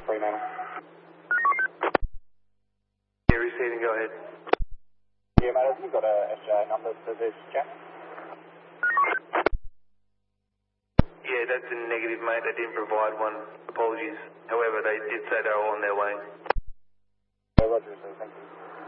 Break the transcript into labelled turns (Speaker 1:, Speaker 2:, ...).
Speaker 1: Fremantle.
Speaker 2: Yeah, receiving, go ahead.
Speaker 1: Yeah, mate, have you got a SJ number for this chap?
Speaker 2: Yeah, that's a negative, mate. They didn't provide one. Apologies. However, they did say they were on their way.
Speaker 1: Yeah, roger, sir. Thank you.